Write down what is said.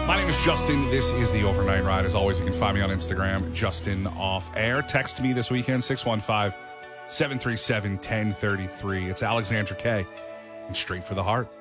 My name is Justin. This is the Overnight Ride. As always, you can find me on Instagram, Justin Off Air. Text me this weekend, 615-737-1033. It's Alexandra K. and Straight for the Heart.